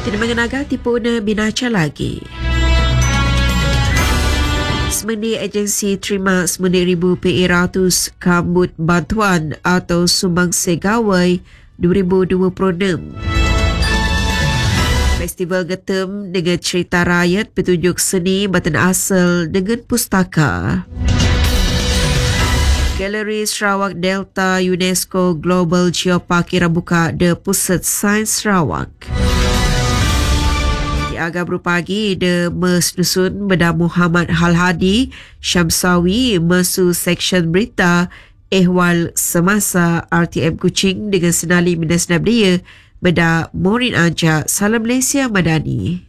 Tidak mengenaga tipu binaca lagi. Semendi agensi terima RM9,000 PA100 kambut bantuan atau sumbang segawai 2026. Festival Getem dengan cerita rakyat petunjuk seni batan asal dengan pustaka. Galeri Sarawak Delta UNESCO Global Geopark kira buka de Pusat Sains Sarawak. Agak berpagi de mesnusun beda Muhammad Halhadi Syamsawi mesu seksyen berita ehwal semasa RTM Kuching dengan senali minasnab dia beda Morin Anja Salam Malaysia Madani.